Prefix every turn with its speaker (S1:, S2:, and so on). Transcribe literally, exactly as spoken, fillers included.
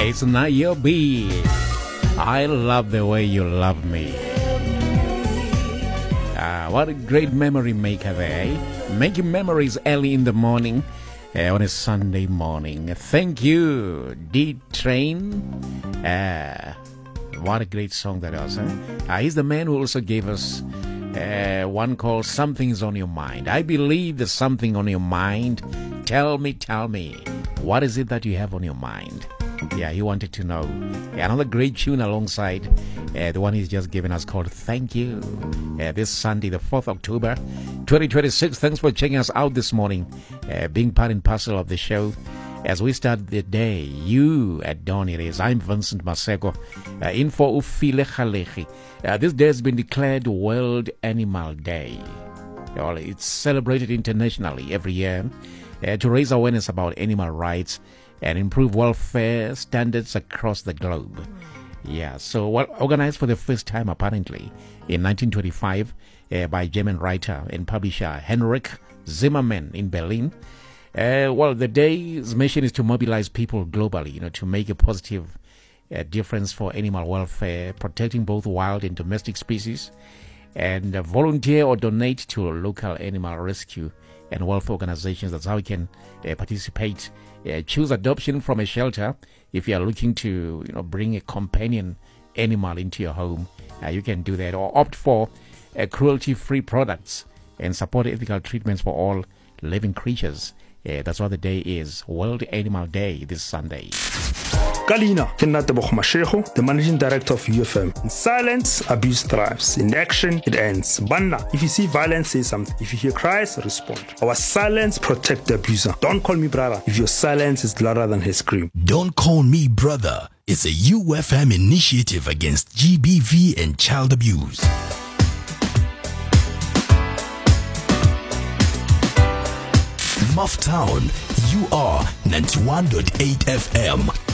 S1: It's Niobe. I love the way you love me. Ah, what a great memory maker there, eh? Making memories early in the morning uh, on a Sunday morning. Thank you, D-Train. Ah, what a great song that was. Eh? Ah, he's the man who also gave us uh, one called Something's on Your Mind. I believe there's something on your mind. Tell me, tell me, what is it that you have on your mind? Yeah, he wanted to know. Another great tune alongside uh, the one he's just given us called Thank You. Uh, this Sunday, the fourth of October, twenty twenty-six. Thanks for checking us out this morning, uh, being part and parcel of the show. As we start the day, you at dawn it is. I'm Vincent Maseko. Uh, in for Ufile Khalechi. Uh, this day has been declared World Animal Day. Well, it's celebrated internationally every year uh, to raise awareness about animal rights and improve welfare standards across the globe. Yeah, so well, organized for the first time apparently in nineteen twenty-five uh, by German writer and publisher Henrik Zimmermann in Berlin. Uh, well, the day's mission is to mobilize people globally, you know, to make a positive uh, difference for animal welfare, protecting both wild and domestic species, and uh, volunteer or donate to local animal rescue and welfare organizations. That's how you can uh, participate. Uh, choose adoption from a shelter if you are looking to, you know, bring a companion animal into your home. Uh, you can do that, or opt for uh, cruelty-free products and support ethical treatments for all living creatures. Uh, that's what the day is. World Animal Day this Sunday.
S2: Kalina, the managing director of U F M. In silence, abuse thrives. In action, it ends. Banna, if you see violence, say something. If you hear cries, respond. Our silence protect the abuser. Don't call me brother if your silence is louder than his scream.
S3: Don't Call Me Brother is a U F M initiative against G B V and child abuse. Mufftown, you are ninety-one point eight F M.